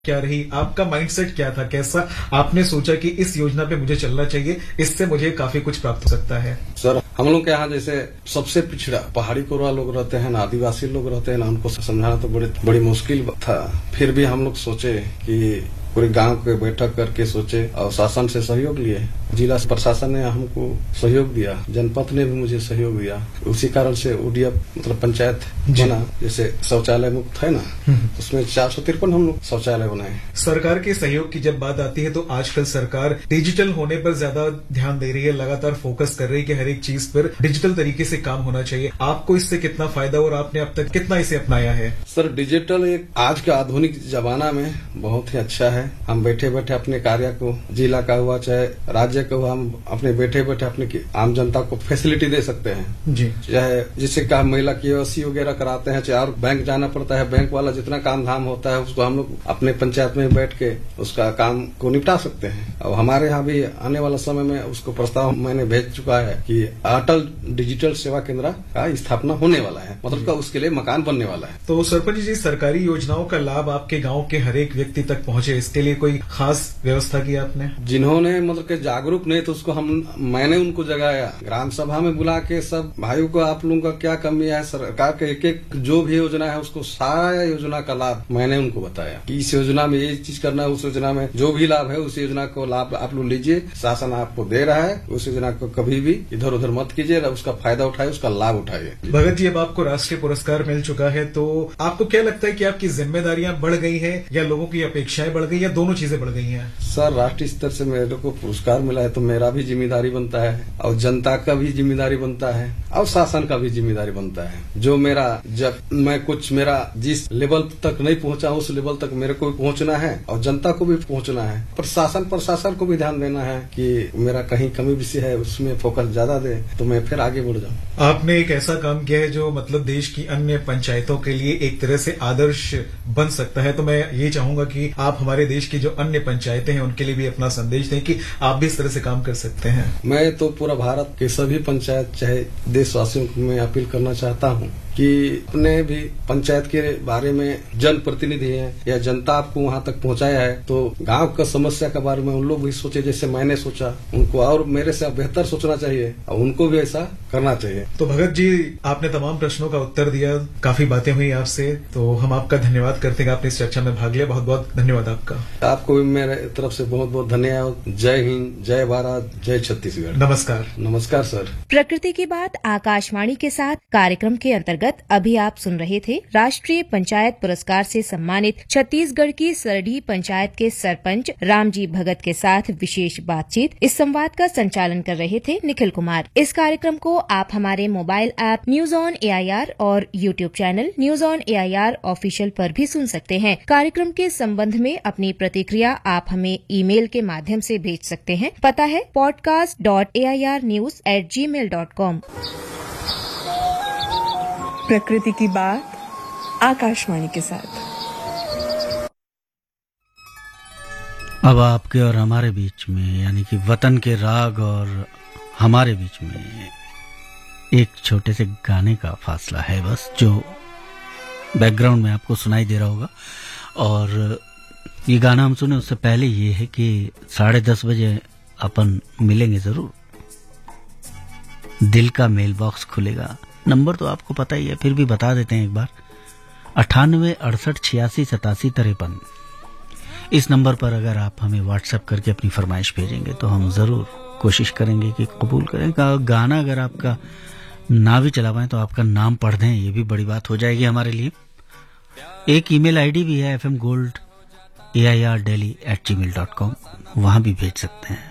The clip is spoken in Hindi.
क्या रही, आपका माइंडसेट क्या था, कैसा आपने सोचा कि इस योजना पे मुझे चलना चाहिए, इससे मुझे काफी कुछ प्राप्त हो सकता है? सर, हम लोग के यहाँ जैसे सबसे पिछड़ा पहाड़ी कोरवा लोग रहते हैं ना, आदिवासी लोग रहते हैं ना, उनको समझाना तो बड़ी मुश्किल था। फिर भी हम लोग सोचे कि पूरे गांव के बैठक करके सोचे और शासन से सहयोग लिए। जिला प्रशासन ने हमको सहयोग दिया, जनपद ने भी मुझे सहयोग दिया। उसी कारण से ओडीएफ मतलब पंचायत बना। जैसे शौचालय मुक्त है ना, उसमें 453 हम लोग शौचालय बनाए। सरकार के सहयोग की जब बात आती है तो आजकल सरकार डिजिटल होने पर ज्यादा ध्यान दे रही है, लगातार फोकस कर रही है कि हर एक चीज पर डिजिटल तरीके से काम होना चाहिए। आपको इससे कितना फायदा और आपने अब तक कितना इसे अपनाया है? सर, डिजिटल एक आज के आधुनिक जमाना में बहुत ही अच्छा है। हम बैठे बैठे अपने कार्य को, जिला का हुआ चाहे राज्य का हुआ, हम अपने बैठे बैठे अपने आम जनता को फैसिलिटी दे सकते हैं जी। चाहे जिससे का महिला KYC वगैरह कराते हैं, चाहे और बैंक जाना पड़ता है, बैंक वाला जितना काम धाम होता है उसको हम लोग अपने पंचायत में बैठ के उसका काम को निपटा सकते हैं। और हमारे यहाँ भी आने वाला समय में उसको प्रस्ताव मैंने भेज चुका है कि अटल डिजिटल सेवा केंद्र का स्थापना होने वाला है, मतलब का उसके लिए मकान बनने वाला है। तो सरपंच जी, सरकारी योजनाओं का लाभ आपके गांव के हर एक व्यक्ति तक पहुंचे, इसके लिए कोई खास व्यवस्था की आपने? जिन्होंने मतलब के जागरूक नहीं तो उसको मैंने उनको जगाया, ग्राम सभा में बुला के सब भाइयों को आप लोगों का क्या कमी है, सरकार के एक एक जो भी योजना है उसको सारा योजना का लाभ मैंने उनको बताया कि इस योजना में ये चीज करना है, उस योजना में जो भी लाभ है उस योजना को लाभ आप लोग लीजिए, शासन आपको दे रहा है, उस योजना को कभी भी इधर उधर मत कीजिए, उसका फायदा उठाए, उसका लाभ उठाइए। भगत जी, अब आपको राष्ट्रीय पुरस्कार मिल चुका है तो आपको क्या लगता है कि आपकी जिम्मेदारियां बढ़ गई है या लोगों की अपेक्षाएं बढ़ गई या दोनों चीजें बढ़ गई हैं? सर, राष्ट्रीय स्तर से मेरे को पुरस्कार मिला है तो मेरा भी जिम्मेदारी बनता है और जनता का भी जिम्मेदारी बनता है और शासन का भी जिम्मेदारी बनता है। जो मेरा जब मैं कुछ मेरा जिस लेवल तक नहीं पहुंचा उस लेवल तक मेरे को भी पहुंचना है और जनता को भी पहुंचना है। प्रशासन को भी ध्यान देना है कि मेरा कहीं कमी विषय है उसमें फोकस ज्यादा दे तो मैं फिर आगे बढ़ जाऊं। आपने एक ऐसा काम किया है जो मतलब देश की अन्य पंचायतों के लिए एक तरह से आदर्श बन सकता है, तो मैं ये चाहूंगा कि आप हमारे देश की जो अन्य पंचायतें हैं उनके लिए भी अपना संदेश दें कि आप भी इस तरह से काम कर सकते हैं। मैं तो पूरा भारत के सभी पंचायत चाहे देशवासियों को मैं अपील करना चाहता हूँ कि अपने भी पंचायत के बारे में जनप्रतिनिधि है या जनता आपको वहाँ तक पहुँचाया है तो गांव का समस्या के बारे में उन लोग भी सोचे जैसे मैंने सोचा, उनको और मेरे से बेहतर सोचना चाहिए और उनको भी ऐसा करना चाहिए। तो भगत जी, आपने तमाम प्रश्नों का उत्तर दिया, काफी बातें हुई आपसे, तो हम आपका धन्यवाद करते हैं। आपने इस चर्चा में भाग लिया, बहुत बहुत धन्यवाद आपका। आपको भी मेरे तरफ से बहुत बहुत धन्यवाद। जय हिंद, जय भारत, जय छत्तीसगढ़। नमस्कार। नमस्कार सर। प्रकृति की बात आकाशवाणी के साथ कार्यक्रम के अंतर्गत अभी आप सुन रहे थे राष्ट्रीय पंचायत पुरस्कार से सम्मानित छत्तीसगढ़ की सरडीह पंचायत के सरपंच रामजी भगत के साथ विशेष बातचीत। इस संवाद का संचालन कर रहे थे निखिल कुमार। इस कार्यक्रम को आप हमारे mobile app news on AIR और YouTube channel news on AIR official पर भी सुन सकते हैं। कार्यक्रम के संबंध में अपनी प्रतिक्रिया आप हमें ईमेल के माध्यम से भेज सकते हैं। पता है podcast.airnews@gmail.com। प्रकृति की बात आकाशवाणी के साथ। अब आपके और हमारे बीच में यानी कि वतन के राग और हमारे बीच में एक छोटे से गाने का फासला है बस, जो बैकग्राउंड में आपको सुनाई दे रहा होगा। और ये गाना हम सुने उससे पहले ये है कि 10:30 बजे अपन मिलेंगे जरूर। दिल का मेल बॉक्स खुलेगा। नंबर तो आपको पता ही है, फिर भी बता देते हैं एक बार। 98 68 86 87 53। इस नंबर पर अगर आप हमें व्हाट्सएप करके अपनी फरमाइश भेजेंगे तो हम जरूर कोशिश करेंगे कि कबूल करें। गाना अगर आपका ना भी चला पाए तो आपका नाम पढ़ दें, ये भी बड़ी बात हो जाएगी हमारे लिए। एक ईमेल आईडी भी है fmgold@airdelhi@gmail.com, वहां भी भेज सकते हैं।